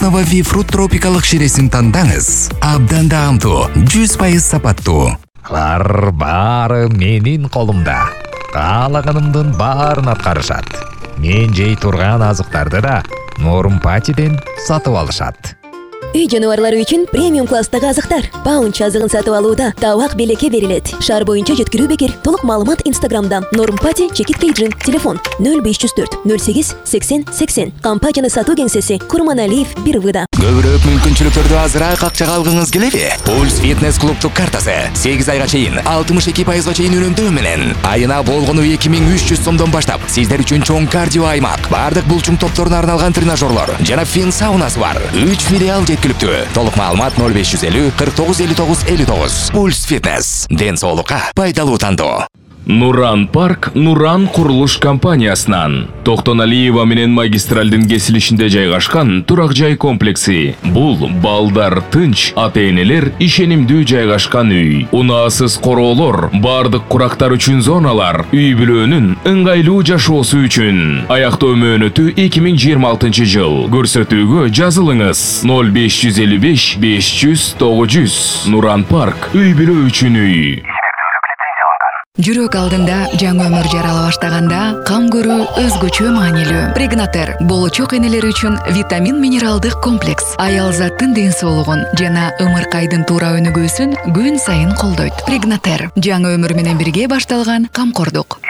Новави фрут тропикалык ширесин тандаңыз. Абдан даамдуу, 100% сапаттуу. Баары менин колумда. Каалаганымдын баарын аткарышат. Мен жей турган азыктарды да Нурмпатиден сатып алышат. Үй жануарлары үчүн премиум класстагы азыктар. Паунч азыгын сатып алууда табак белекке берилет. Шаар боюнча жеткирүү бекер. Толук маалымат Инстаграмда. Нурмпати чекит кейджин. Телефон 0504 08 80 80. Компанияны сатуу кеңсеси Курманалиев 1 Көбүрөөк мүмкүнчүлүктөрдү азыраак акчага алгыңыз келеби? Пульс фитнес клубтук картасы 8 айга чейин 62% чейин үнөмдөө менен айына болгону 2300 сомдон баштап сиздер үчүн чоң кардио аймак, бардык булчуң топторуна арналган тренажерлор жана фин саунасы бар. 3 филиал жеткиликтүү. Толук маалымат 0550 49 59 59. Пульс фитнес. Ден соолукка пайдалуу тандоо. Нуран Парк Нуран курулуш компаниясынан Токтон Алиева менен магистралдын кесилишинде жайгашкан турак жай комплекси. Бул балдар тынч, ата-энелер ишенимдүү жайгашкан үй. Унаасыз короолор, бардык курактар үчүн зоналар, үй бүлөөнүн ыңгайлуу жашоосу үчүн. Аяктоо мөөнөтү 2026 жыл. Көрсөтүүгө жазылыңыз 0555 500 900. Нуран Парк үй бүлө үчүн үй. Жүрөк алдында жаңы өмүр жарала баштаганда кам көрүү өзгөчө маанилүү. Прегнатер болочок энелер үчүн витамин минералдык комплекс. Аял заттын ден соолугун жана ымыркайдын туура өнүгүүсүн күн сайын колдойт. Прегнатер жаңы өмүр менен бирге башталган камкордук.